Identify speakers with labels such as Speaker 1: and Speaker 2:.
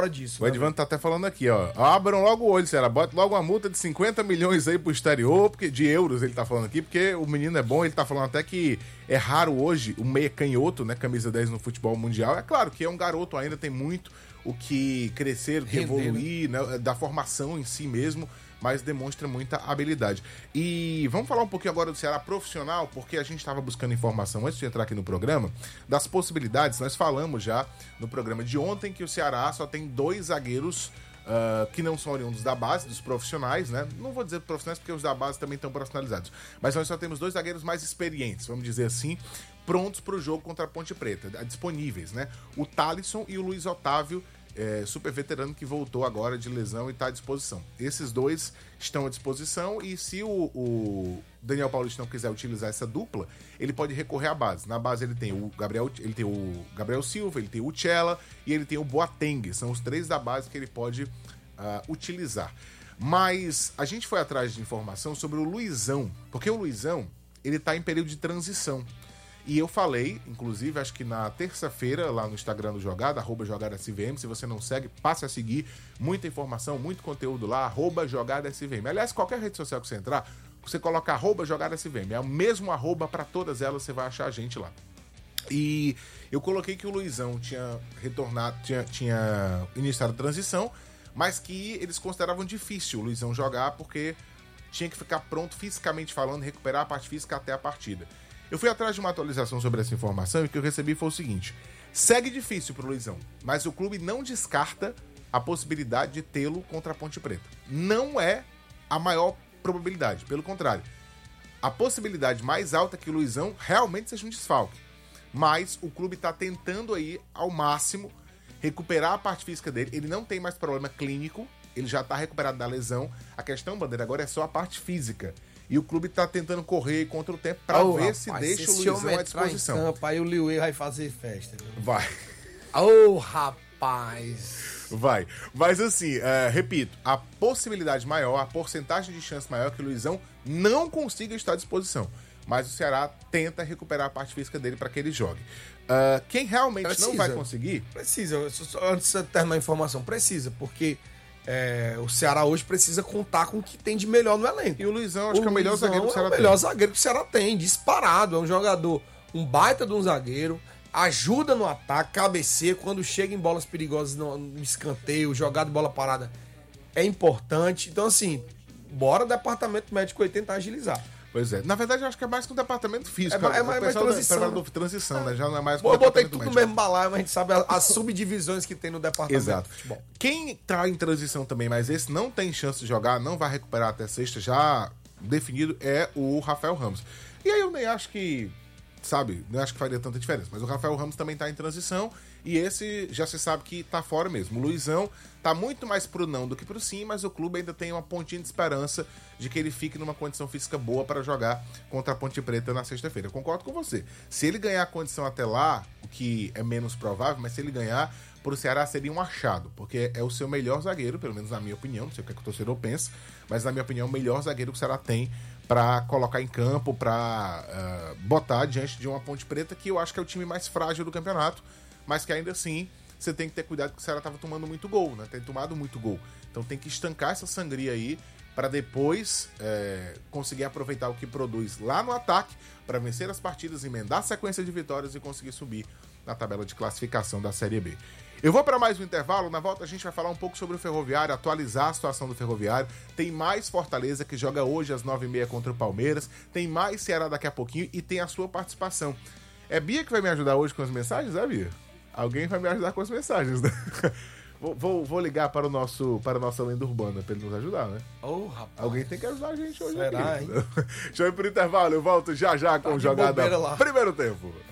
Speaker 1: fora disso.
Speaker 2: O Edvando tá até falando aqui, ó. Abram logo o olho, Ceará. Bota logo uma multa de 50 milhões aí pro exterior, porque de euros ele tá falando aqui, porque o menino é bom, ele tá falando até que é raro hoje o meia canhoto, né, camisa 10 no futebol mundial. É claro que é um garoto ainda, tem muito o que crescer, o que evoluir, né, da formação em si mesmo, mas demonstra muita habilidade. E vamos falar um pouquinho agora do Ceará profissional, porque a gente estava buscando informação antes de entrar aqui no programa, das possibilidades. Nós falamos já no programa de ontem que o Ceará só tem 2 zagueiros que não são oriundos da base, dos profissionais, né? Não vou dizer profissionais porque os da base também estão profissionalizados, mas nós só temos 2 zagueiros mais experientes, vamos dizer assim, prontos para o jogo contra a Ponte Preta, disponíveis, né? O Thalisson e o Luiz Otávio, super veterano, que voltou agora de lesão e está à disposição. Esses 2 estão à disposição, e se o Daniel Paulista não quiser utilizar essa dupla, ele pode recorrer à base. Na base ele tem o Gabriel Silva, ele tem o Uchela e ele tem o Boateng. São os 3 da base que ele pode utilizar. Mas a gente foi atrás de informação sobre o Luizão, porque o Luizão, ele está em período de transição. E eu falei, inclusive, acho que na terça-feira, lá no Instagram do Jogada, @JogadaSVM, se você não segue, passe a seguir, muita informação, muito conteúdo lá, @JogadaSVM. Aliás, qualquer rede social que você entrar, você coloca @JogadaSVM, é o mesmo arroba para todas elas, você vai achar a gente lá. E eu coloquei que o Luizão tinha retornado, tinha iniciado a transição, mas que eles consideravam difícil o Luizão jogar, porque tinha que ficar pronto fisicamente falando, recuperar a parte física até a partida. Eu fui atrás de uma atualização sobre essa informação e o que eu recebi foi o seguinte: segue difícil pro Luizão, mas o clube não descarta a possibilidade de tê-lo contra a Ponte Preta. Não é a maior probabilidade, pelo contrário. A possibilidade mais alta é que o Luizão realmente seja um desfalque, mas o clube está tentando aí ao máximo recuperar a parte física dele. Ele não tem mais problema clínico, ele já está recuperado da lesão. A questão, Bandeira, agora é só a parte física. E o clube tá tentando correr contra o tempo pra ver se deixa o Luizão à disposição.
Speaker 1: Campo, aí o Liuê vai fazer festa. Viu?
Speaker 2: Vai.
Speaker 1: Rapaz.
Speaker 2: Vai. Mas assim, repito, a possibilidade maior, a porcentagem de chance maior é que o Luizão não consiga estar à disposição. Mas o Ceará tenta recuperar a parte física dele para que ele jogue. Quem realmente não vai conseguir...
Speaker 1: Precisa. Antes de terminar a informação, precisa, porque... o Ceará hoje precisa contar com o que tem de melhor no elenco.
Speaker 2: E o Luizão, acho que é o melhor zagueiro que o Ceará tem.
Speaker 1: É o melhor zagueiro que o Ceará tem, disparado. É um jogador, um baita de um zagueiro, ajuda no ataque, cabeceia, quando chega em bolas perigosas no escanteio, jogar de bola parada é importante. Então, assim, bora departamento médico 8 tentar agilizar.
Speaker 2: Pois é. Na verdade, eu acho que é mais que um departamento físico.
Speaker 1: É mais
Speaker 2: transição, né? Já não é mais
Speaker 1: eu botei tudo médico no mesmo balaio, mas a gente sabe as subdivisões que tem no departamento.
Speaker 2: Exato.
Speaker 1: de futebol.
Speaker 2: Quem tá em transição também, mas esse não tem chance de jogar, não vai recuperar até sexta, já definido, é o Rafael Ramos. E aí eu nem acho que, não acho que faria tanta diferença, mas o Rafael Ramos também tá em transição, e esse já se sabe que tá fora mesmo. O Luizão tá muito mais pro não do que pro sim, mas o clube ainda tem uma pontinha de esperança de que ele fique numa condição física boa para jogar contra a Ponte Preta na sexta-feira. Eu concordo com você. Se ele ganhar a condição até lá, o que é menos provável, mas se ele ganhar, pro Ceará seria um achado, porque é o seu melhor zagueiro, pelo menos na minha opinião, não sei o que o torcedor pensa, mas na minha opinião, o melhor zagueiro que o Ceará tem para colocar em campo, para botar diante de uma Ponte Preta, que eu acho que é o time mais frágil do campeonato, mas que ainda assim você tem que ter cuidado, porque o Ceará estava tomando muito gol, né? Tem tomado muito gol. Então tem que estancar essa sangria aí para depois conseguir aproveitar o que produz lá no ataque para vencer as partidas, emendar a sequência de vitórias e conseguir subir na tabela de classificação da Série B. Eu vou para mais um intervalo, na volta a gente vai falar um pouco sobre o Ferroviário, atualizar a situação do Ferroviário. Tem mais Fortaleza, que joga hoje às 9h30 contra o Palmeiras, tem mais Ceará daqui a pouquinho e tem a sua participação. É Bia que vai me ajudar hoje com as mensagens, Bia? Alguém vai me ajudar com as mensagens, né? Vou ligar para a nossa lenda urbana para ele nos ajudar, né?
Speaker 1: Rapaz.
Speaker 2: Alguém tem que ajudar a gente hoje.
Speaker 1: Será,
Speaker 2: aqui. Hein? Deixa eu ir pro intervalo, eu volto já com o Jogada
Speaker 1: lá.
Speaker 2: Primeiro Tempo.